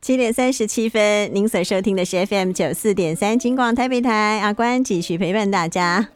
7:37，您所收听的是 FM 94.3金广台北台，阿关继续陪伴大家。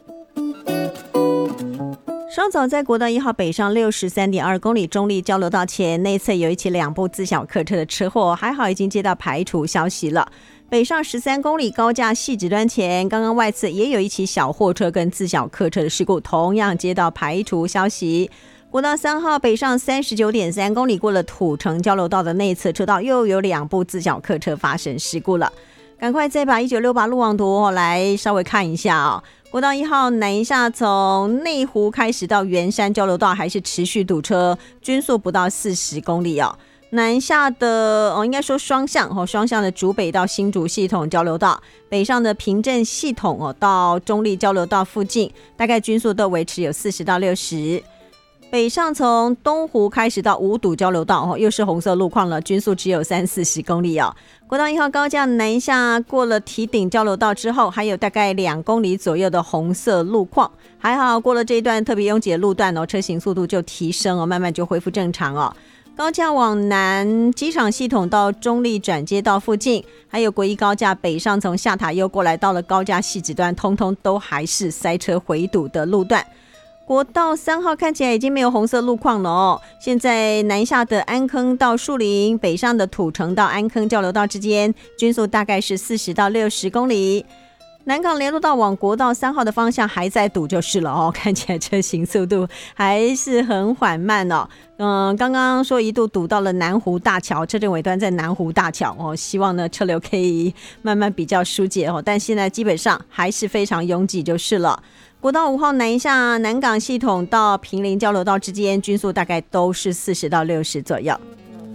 稍早在国道1号北上63.2公里中立交流道前内侧有一起2部自小客车的车祸，还好已经接到排除消息了。北上13公里高架汐止端前，刚刚外侧也有一起小货车跟自小客车的事故，同样接到排除消息。国道3号北上39.3公里过了土城交流道的内侧车道，又有2部自小客车发生事故了。赶快再把1968路网图来稍微看一下哦。国道1号南下从内湖开始到圆山交流道还是持续堵车，均速不到40公里哦。南下的应该说双向的竹北到新竹系统交流道，北上的平镇系统到中立交流道附近，大概均速都维持有40到60。北上从东湖开始到五堵交流道又是红色路况了，均速只有30-40公里哦。国道1号高架南下过了堤顶交流道之后，还有大概2公里左右的红色路况，还好过了这一段特别拥挤的路段车行速度就提升慢慢就恢复正常哦。高架往南机场系统到中立转接道附近，还有国一高架北上从下塔又过来到了高架汐止端，通通都还是塞车回堵的路段。国道3号看起来已经没有红色路况了现在南下的安坑到树林，北上的土城到安坑交流道之间，均速大概是40到60公里。南港联络道往国道3号的方向还在堵就是了看起来车行速度还是很缓慢刚刚说一度堵到了南湖大桥，车阵尾端在南湖大桥希望呢车流可以慢慢比较疏解但现在基本上还是非常拥挤就是了。国道5号南下南港系统到坪林交流道之间，均速大概都是40到60左右。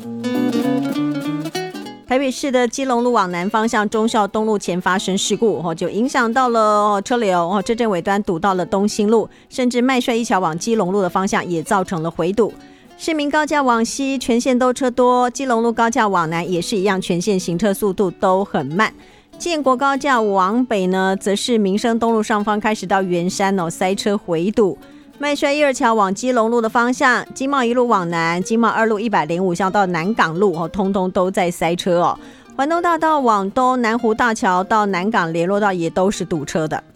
台北市的基隆路往南方向忠孝东路前发生事故就影响到了车流车阵尾端堵到了东兴路，甚至麦帅一桥往基隆路的方向也造成了回堵。市民高架往西全线都车多，基隆路高架往南也是一样，全线行车速度都很慢。建国高架往北呢，则是民生东路上方开始到圆山塞车回堵。麦帅一二桥往基隆路的方向，经贸一路往南，经贸2路105巷到南港路通通都在塞车环东大道往东，南湖大桥到南港联络道也都是堵车的。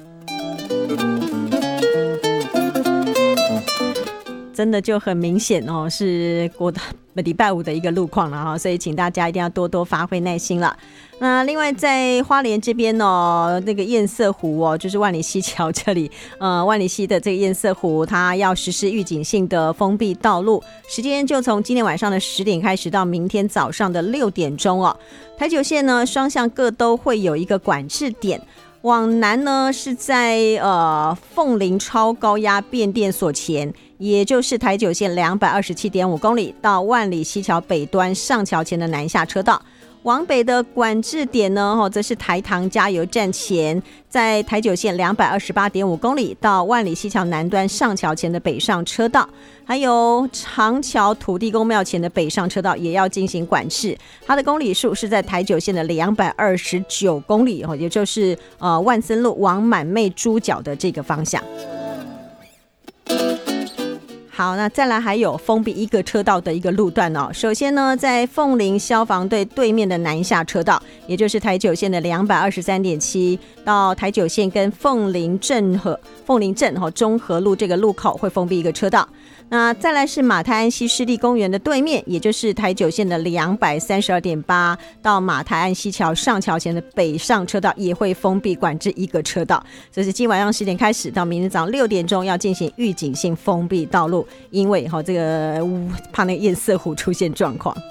真的就很明显是礼拜五的一个路况了所以请大家一定要多多发挥耐心了。那另外在花莲这边那个堰塞湖就是万里溪桥这里万里溪的这个堰塞湖，它要实施预警性的封闭道路，时间就从今天晚上的10点开始到明天早上的6点钟台九线呢双向各都会有一个管制点。往南呢是在凤林超高压变电所前，也就是台九线227.5公里到万里溪桥北端上桥前的南下车道。往北的管制点呢则是台糖加油站前，在台九线228.5公里到万里溪桥南端上桥前的北上车道，还有长桥土地公庙前的北上车道也要进行管制，它的公里数是在台九线的229公里也就是万森路往满妹猪脚的这个方向。好，那再来还有封闭一个车道的一个路段首先呢，在凤林消防队对面的南下车道，也就是台九线的223.7到台九线跟凤林镇中和路这个路口会封闭一个车道。那再来是马太安溪湿地公园的对面，也就是台九线的232.8到马太安溪桥上桥前的北上车道也会封闭管制一个车道。这是今晚上10点开始到明天早上6点钟要进行预警性封闭道路，因为这个怕那个堰塞湖出现状况。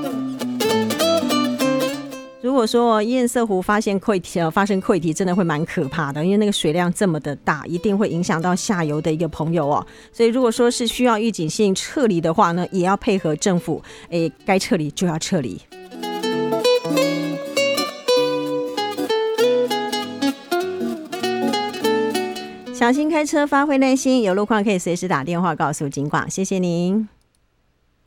如果说堰塞湖发生溃堤真的会蛮可怕的，因为那个水量这么的大，一定会影响到下游的一个朋友所以如果说是需要预警性撤离的话呢，也要配合政府该撤离就要撤离。小心开车，发挥耐心，有路况可以随时打电话告诉警广，谢谢您。